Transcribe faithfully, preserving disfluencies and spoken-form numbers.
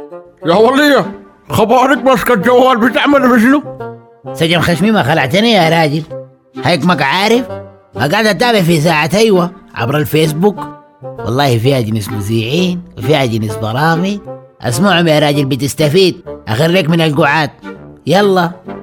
يا ولية خبارك ماسكة الجوال بتعمل بشنو؟ سجن خشمي ما خلعتني يا راجل، هيكمك عارف قاعد اتابع في ساعة ايوه عبر الفيسبوك، والله فيها جنس مذيعين وفيها جنس برامج، اسمعهم يا راجل بتستفيد، اخرك من القعاد. يلا